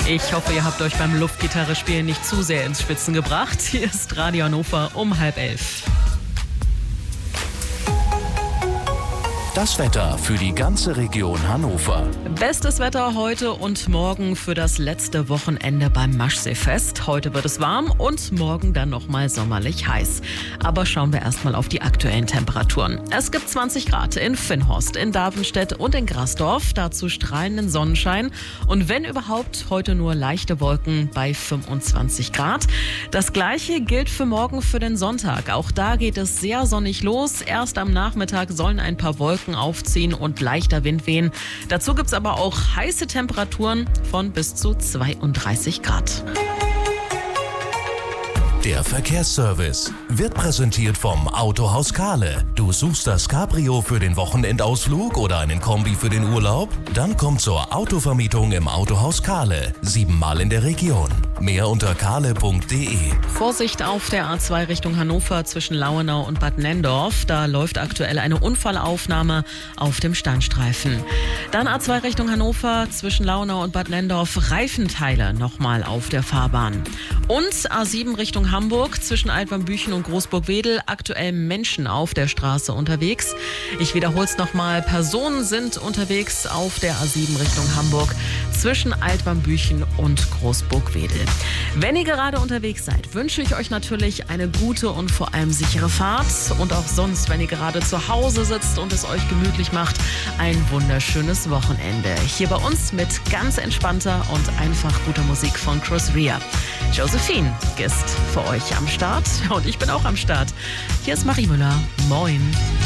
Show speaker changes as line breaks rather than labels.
Ich hoffe, ihr habt euch beim Luftgitarre-Spielen nicht zu sehr ins Schwitzen gebracht. Hier ist Radio Hannover um 10:30.
Das Wetter für die ganze Region Hannover.
Bestes Wetter heute und morgen für das letzte Wochenende beim Maschseefest. Heute wird es warm und morgen dann nochmal sommerlich heiß. Aber schauen wir erstmal auf die aktuellen Temperaturen. Es gibt 20 Grad in Finnhorst, in Davenstedt und in Grasdorf. Dazu strahlenden Sonnenschein. Und wenn überhaupt, heute nur leichte Wolken bei 25 Grad. Das Gleiche gilt für morgen für den Sonntag. Auch da geht es sehr sonnig los. Erst am Nachmittag sollen ein paar Wolken aufziehen und leichter Wind wehen. Dazu gibt es aber auch heiße Temperaturen von bis zu 32 Grad.
Der Verkehrsservice wird präsentiert vom Autohaus Kahle. Du suchst das Cabrio für den Wochenendausflug oder einen Kombi für den Urlaub? Dann komm zur Autovermietung im Autohaus Kahle. 7-mal in der Region. Mehr unter kahle.de.
Vorsicht auf der A2 Richtung Hannover zwischen Lauenau und Bad Nenndorf. Da läuft aktuell eine Unfallaufnahme auf dem Standstreifen. Dann A2 Richtung Hannover zwischen Lauenau und Bad Nenndorf. Reifenteile nochmal auf der Fahrbahn. Und A7 Richtung Hamburg zwischen Altwarmbüchen und Großburg-Wedel. Aktuell Menschen auf der Straße unterwegs. Ich wiederhole es nochmal. Personen sind unterwegs auf der A7 Richtung Hamburg zwischen Altwarmbüchen und Großburg-Wedel. Wenn ihr gerade unterwegs seid, wünsche ich euch natürlich eine gute und vor allem sichere Fahrt. Und auch sonst, wenn ihr gerade zu Hause sitzt und es euch gemütlich macht, ein wunderschönes Wochenende. Hier bei uns mit ganz entspannter und einfach guter Musik von Chris Rea. Josephine ist für euch am Start und ich bin auch am Start. Hier ist Marie Müller. Moin.